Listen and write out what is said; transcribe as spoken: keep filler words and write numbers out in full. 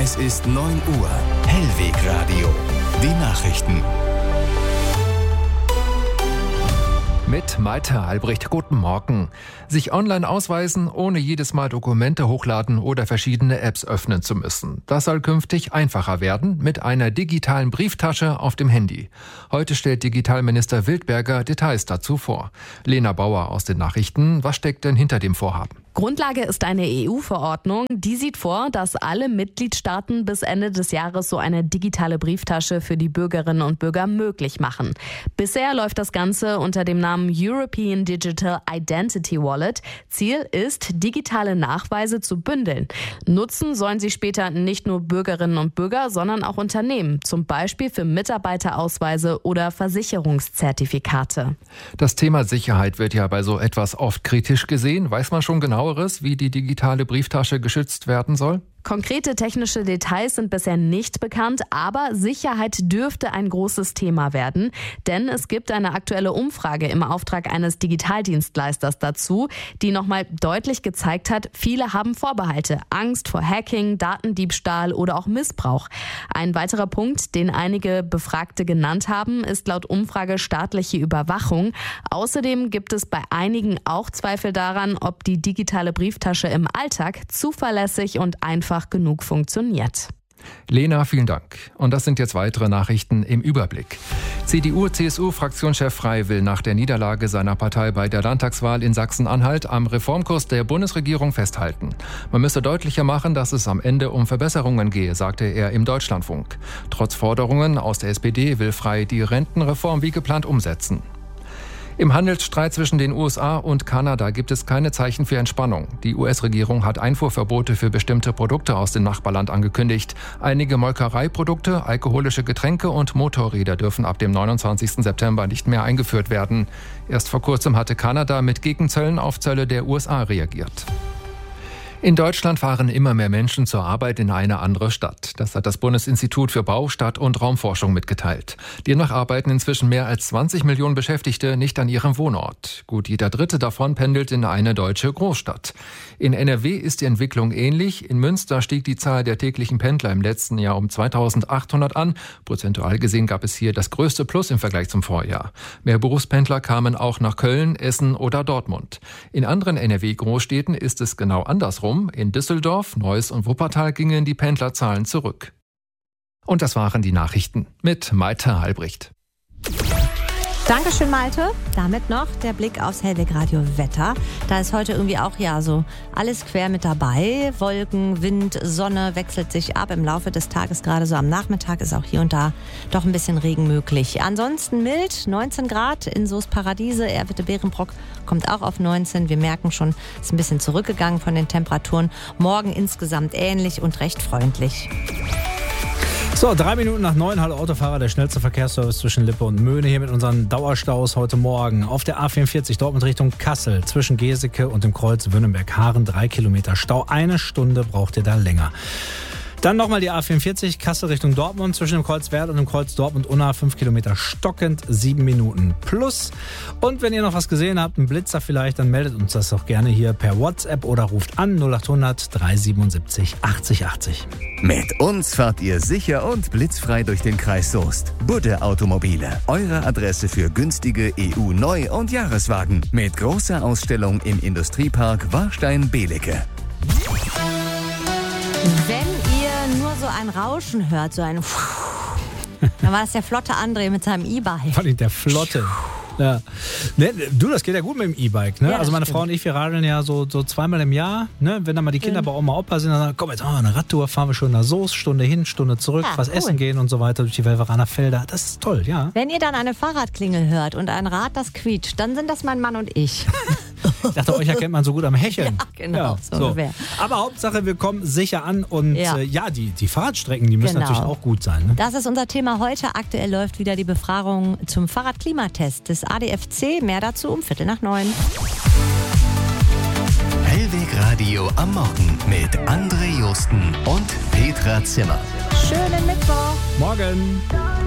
Es ist neun Uhr. Hellweg Radio. Die Nachrichten. Mit Malte Albrecht, guten Morgen. Sich online ausweisen, ohne jedes Mal Dokumente hochladen oder verschiedene Apps öffnen zu müssen. Das soll künftig einfacher werden mit einer digitalen Brieftasche auf dem Handy. Heute stellt Digitalminister Wildberger Details dazu vor. Lena Bauer aus den Nachrichten. Was steckt denn hinter dem Vorhaben? Grundlage ist eine E U-Verordnung, die sieht vor, dass alle Mitgliedstaaten bis Ende des Jahres so eine digitale Brieftasche für die Bürgerinnen und Bürger möglich machen. Bisher läuft das Ganze unter dem Namen European Digital Identity Wallet. Ziel ist, digitale Nachweise zu bündeln. Nutzen sollen sie später nicht nur Bürgerinnen und Bürger, sondern auch Unternehmen, zum Beispiel für Mitarbeiterausweise oder Versicherungszertifikate. Das Thema Sicherheit wird ja bei so etwas oft kritisch gesehen. Weiß man schon genau, wie die digitale Brieftasche geschützt werden soll? Konkrete technische Details sind bisher nicht bekannt, aber Sicherheit dürfte ein großes Thema werden, denn es gibt eine aktuelle Umfrage im Auftrag eines Digitaldienstleisters dazu, die nochmal deutlich gezeigt hat, viele haben Vorbehalte, Angst vor Hacking, Datendiebstahl oder auch Missbrauch. Ein weiterer Punkt, den einige Befragte genannt haben, ist laut Umfrage staatliche Überwachung. Außerdem gibt es bei einigen auch Zweifel daran, ob die digitale Brieftasche im Alltag zuverlässig und einfach genug funktioniert. Lena, vielen Dank. Und das sind jetzt weitere Nachrichten im Überblick. C D U-C S U-Fraktionschef Frey will nach der Niederlage seiner Partei bei der Landtagswahl in Sachsen-Anhalt am Reformkurs der Bundesregierung festhalten. Man müsse deutlicher machen, dass es am Ende um Verbesserungen gehe, sagte er im Deutschlandfunk. Trotz Forderungen aus der S P D will Frey die Rentenreform wie geplant umsetzen. Im Handelsstreit zwischen den U S A und Kanada gibt es keine Zeichen für Entspannung. Die U S-Regierung hat Einfuhrverbote für bestimmte Produkte aus dem Nachbarland angekündigt. Einige Molkereiprodukte, alkoholische Getränke und Motorräder dürfen ab dem neunundzwanzigsten September nicht mehr eingeführt werden. Erst vor kurzem hatte Kanada mit Gegenzöllen auf Zölle der U S A reagiert. In Deutschland fahren immer mehr Menschen zur Arbeit in eine andere Stadt. Das hat das Bundesinstitut für Bau-, Stadt- und Raumforschung mitgeteilt. Demnach arbeiten inzwischen mehr als zwanzig Millionen Beschäftigte nicht an ihrem Wohnort. Gut jeder Dritte davon pendelt in eine deutsche Großstadt. In N R W ist die Entwicklung ähnlich. In Münster stieg die Zahl der täglichen Pendler im letzten Jahr um zweitausendachthundert an. Prozentual gesehen gab es hier das größte Plus im Vergleich zum Vorjahr. Mehr Berufspendler kamen auch nach Köln, Essen oder Dortmund. In anderen N R W-Großstädten ist es genau andersrum. In Düsseldorf, Neuss und Wuppertal gingen die Pendlerzahlen zurück. Und das waren die Nachrichten mit Malte Albrecht. Dankeschön, Malte. Damit noch der Blick aufs Hellweg Radio Wetter. Da ist heute irgendwie auch ja so alles quer mit dabei. Wolken, Wind, Sonne wechselt sich ab im Laufe des Tages. Gerade so am Nachmittag ist auch hier und da doch ein bisschen Regen möglich. Ansonsten mild, neunzehn Grad in Soest Paradiese. Erwitte-Berenbrock kommt auch auf neunzehn. Wir merken schon, ist ein bisschen zurückgegangen von den Temperaturen. Morgen insgesamt ähnlich und recht freundlich. So, drei Minuten nach neun, hallo Autofahrer, der schnellste Verkehrsservice zwischen Lippe und Möhne hier mit unseren Dauerstaus heute Morgen. Auf der A vierundvierzig Dortmund Richtung Kassel zwischen Geseke und dem Kreuz Wünnenberg-Haaren drei Kilometer Stau. Eine Stunde braucht ihr da länger. Dann nochmal die A vierundvierzig, Kassel Richtung Dortmund, zwischen dem Kreuz Werth und dem Kreuz Dortmund-Unna, fünf Kilometer stockend, sieben Minuten plus. Und wenn ihr noch was gesehen habt, einen Blitzer vielleicht, dann meldet uns das doch gerne hier per WhatsApp oder ruft an null achthundert dreihundertsiebenundsiebzig achtzig achtzig. Mit uns fahrt ihr sicher und blitzfrei durch den Kreis Soest. Budde Automobile, eure Adresse für günstige E U-Neu- und Jahreswagen. Mit großer Ausstellung im Industriepark Warstein-Belecke. Wenn ihr nur so ein Rauschen hört, so ein dann war das der flotte André mit seinem E-Bike. Fand ich der flotte. Ja. Ne, du, das geht ja gut mit dem E-Bike. Ne? Ja, also meine stimmt. Frau und ich, wir radeln ja so, so zweimal im Jahr. Ne? Wenn dann mal die Kinder Mhm. bei Oma Opa sind, dann sagen, komm, jetzt machen wir eine Radtour, fahren wir schon nach Soest, Stunde hin, Stunde zurück, Ja, was cool. essen gehen und so weiter durch die Welveraner Felder. Das ist toll, ja. Wenn ihr dann eine Fahrradklingel hört und ein Rad, das quietscht, dann sind das mein Mann und ich. Ich dachte, euch erkennt man so gut am Hecheln. Ja, genau, so ungefähr. Aber Hauptsache, wir kommen sicher an und Ja. ja, äh, ja die, die Fahrradstrecken, die müssen Genau. natürlich auch gut sein. Ne? Das ist unser Thema heute. Aktuell läuft wieder die Befragung zum Fahrradklimatest des A D F C. Mehr dazu um Viertel nach neun. Hellweg Radio am Morgen mit André Josten und Petra Zimmer. Schönen Mittwoch. Morgen.